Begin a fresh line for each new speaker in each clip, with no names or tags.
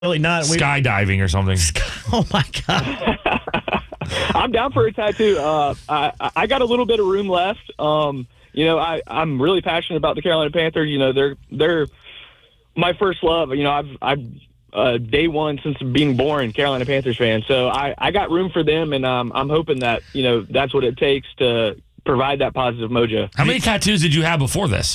really not.
Skydiving or something.
Oh, my God.
I'm down for a tattoo. I got a little bit of room left. I'm really passionate about the Carolina Panthers. You know, they're my first love. You know, I've day one since being born Carolina Panthers fan. So I got room for them, and I'm hoping that, you know, that's what it takes to provide that positive mojo.
How many tattoos did you have before this?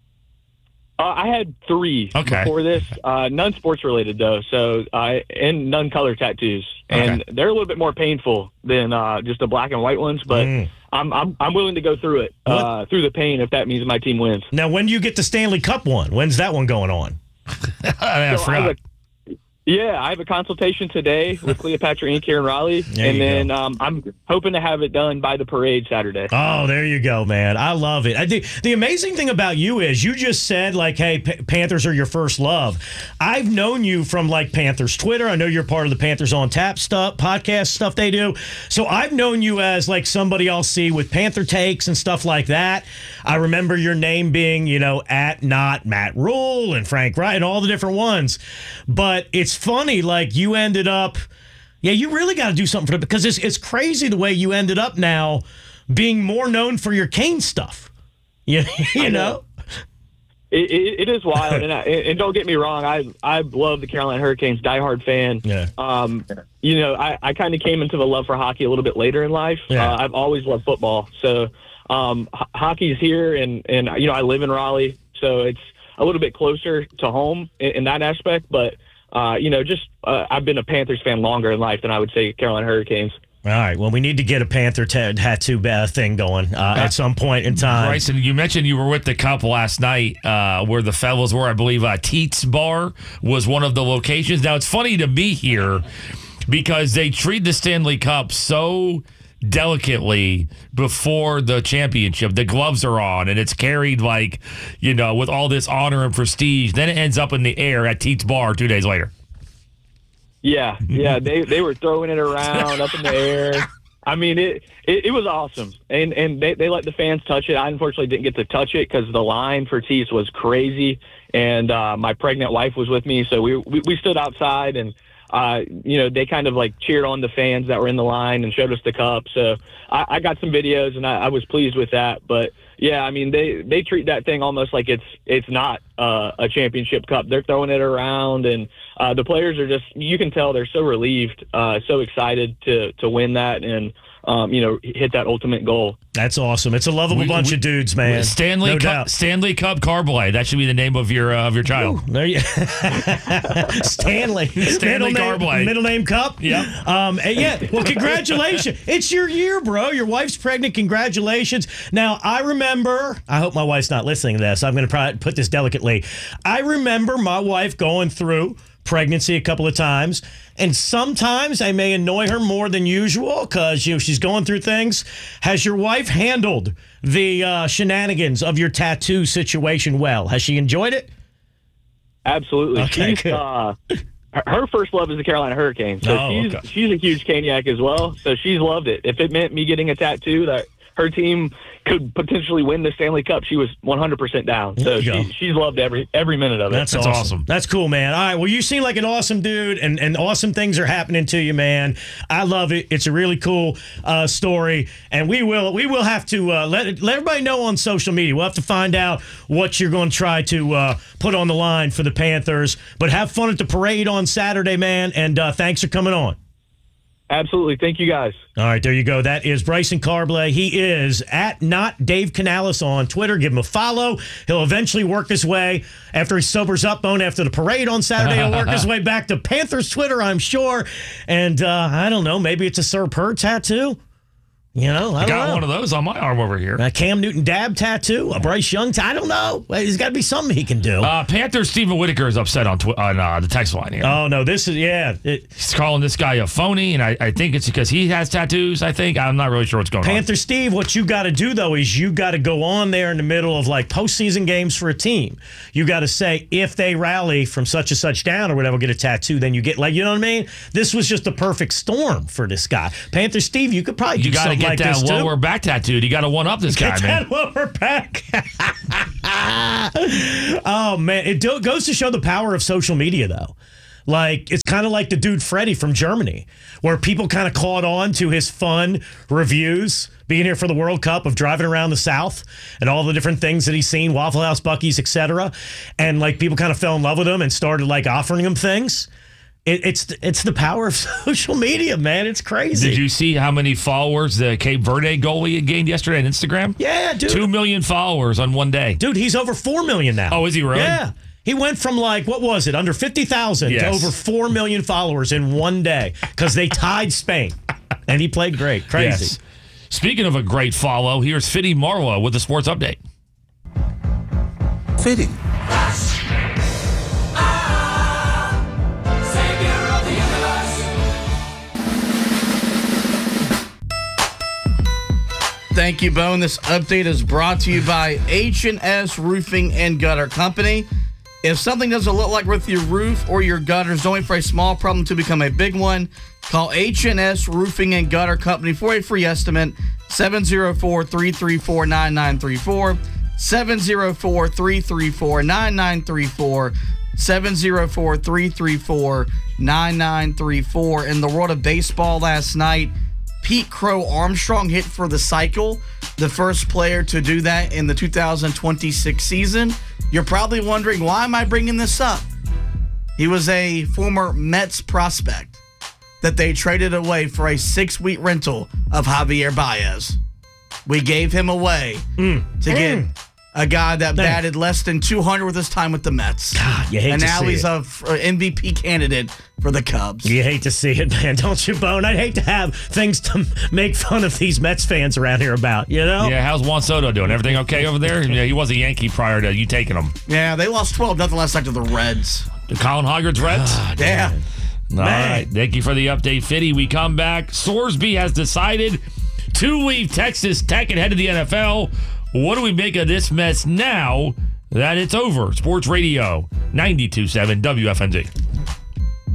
I had 3 before this. None sports related though. So and none color tattoos, and they're a little bit more painful than just the black and white ones. But I'm willing to go through it through the pain if that means my team wins.
Now, when do you get the Stanley Cup one? When's that one going on?
I forgot.
I have a consultation today with Cleopatra Inc. here in Raleigh, I'm hoping to have it done by the parade Saturday.
Oh, there you go, man. I love it. The amazing thing about you is you just said, like, hey, Panthers are your first love. I've known you from, like, Panthers Twitter. I know you're part of the Panthers on Tap podcast stuff they do. So I've known you as, like, somebody I'll see with Panther takes and stuff like that. I remember your name being, you know, not Matt Rule and Frank Wright and all the different ones. But it's funny, like, you ended up, you really got to do something for it, because it's crazy the way you ended up now being more known for your Kane stuff. You know?
It is wild, and don't get me wrong, I love the Carolina Hurricanes, diehard fan. Yeah. You know, I kind of came into the love for hockey a little bit later in life. Yeah. I've always loved football, so hockey's here, and you know, I live in Raleigh, so it's a little bit closer to home in that aspect, but you know, I've been a Panthers fan longer in life than I would say Carolina Hurricanes.
All right. Well, we need to get a Panther tattoo thing going at some point in time.
Bryson, you mentioned you were with the Cup last night where the fellows were. I believe Teats Bar was one of the locations. Now, it's funny to be here because they treat the Stanley Cup so delicately before the championship. The gloves are on, and it's carried, like, you know, with all this honor and prestige. Then it ends up in the air at Teats Bar 2 days later.
Yeah, they were throwing it around up in the air. I mean, it was awesome, and they let the fans touch it. I unfortunately didn't get to touch it because the line for Teats was crazy, and my pregnant wife was with me, so we stood outside, and you know, they kind of like cheered on the fans that were in the line and showed us the cup. So I got some videos, and I was pleased with that. But yeah, I mean, they treat that thing almost like it's not a championship cup. They're throwing it around, and the players are just, you can tell they're so relieved, so excited to win that and you know, hit that ultimate goal.
That's awesome. It's a lovable bunch of dudes, man.
Stanley Cup Carboy. That should be the name of your child.
Ooh, there you Stanley
Carboy.
Middle name Cup.
Yeah.
Yeah. Well, congratulations. It's your year, bro. Your wife's pregnant. Congratulations. Now, I remember. I hope my wife's not listening to this. I'm going to put this delicately. I remember my wife going through pregnancy a couple of times, and sometimes I may annoy her more than usual because, you know, she's going through things. Has your wife handled the shenanigans of your tattoo situation well? Has she enjoyed it?
Absolutely.
Okay,
her first love is the Carolina Hurricanes, so she's a huge Caniac as well, so she's loved it. If it meant me getting a tattoo that her team could potentially win the Stanley Cup, she was 100% down. So she's loved every minute of it.
That's awesome. That's cool, man. All right, well, you seem like an awesome dude, and awesome things are happening to you, man. I love it. It's a really cool story, and we will have to let everybody know on social media. We'll have to find out what you're going to try to put on the line for the Panthers. But have fun at the parade on Saturday, man, and thanks for coming on.
Absolutely. Thank you, guys.
All right, there you go. That is Bryson Carboy. He is at Not Dave Canales on Twitter. Give him a follow. He'll eventually work his way, after he sobers up after the parade on Saturday, he'll work his way back to Panthers Twitter, I'm sure. And I don't know, maybe it's a Sir Purr tattoo. You know, I
got one of those on my arm over here.
A Cam Newton dab tattoo, a Bryce Young. I don't know. There's got to be something he can do.
Panther Stephen Whitaker is upset on the text line here.
Oh, no, this is,
he's calling this guy a phony, and I think it's because he has tattoos, I think. I'm not really sure what's going on.
Panther Steve, what you got to do, though, is you got to go on there in the middle of, like, postseason games for a team. You got to say, if they rally from such and such down or whatever, get a tattoo, then you get, like, you know what I mean? This was just the perfect storm for this guy. Panther Steve, you could probably do something like this, too.
That lower back tattooed. You got to one-up this guy, man.
That lower back. Oh, man. It goes to show the power of social media, though. Like, it's kind of like the dude Freddie from Germany, where people kind of caught on to his fun reviews, being here for the World Cup, of driving around the South and all the different things that he's seen, Waffle House, Buc-ee's, etc. And, like, people kind of fell in love with him and started, like, offering him things. It's the power of social media, man. It's crazy.
Did you see how many followers the Cape Verde goalie had gained yesterday on Instagram?
Yeah, dude.
2 million followers on one day.
Dude, he's over 4 million now.
Oh, is he really?
Yeah. He went from, like, what was it, under 50,000 to over 4 million followers in one day because they tied Spain. And he played great. Crazy.
Yes. Speaking of a great follow, here's Fitty Marlowe with the sports update.
Fitty.
Thank you, Bone. This update is brought to you by H&S Roofing and Gutter Company. If something doesn't look like with your roof or your gutters, don't wait for a small problem to become a big one. Call H&S Roofing and Gutter Company for a free estimate. 704-334-9934. 704-334-9934. 704-334-9934. In the world of baseball last night, Pete Crow Armstrong hit for the cycle, the first player to do that in the 2026 season. You're probably wondering, why am I bringing this up? He was a former Mets prospect that they traded away for a 6-week rental of Javier Baez. We gave him away to get a guy that batted less than 200 with his time with the Mets.
God, you hate
and
to
now
see
he's
it.
a MVP candidate for the Cubs.
You hate to see it, man, don't you, Bone? I'd hate to have things to make fun of these Mets fans around here about, you know?
Yeah, how's Juan Soto doing? Everything okay over there? Yeah, he was a Yankee prior to you taking him.
Yeah, they lost 12-0 last night to the Reds.
The Colin Hoggard's Reds?
Yeah.
All right. Thank you for the update, Fitty. We come back. Sorsby has decided to leave Texas Tech and head to the NFL. What do we make of this mess now that it's over? Sports Radio 92.7 WFNZ.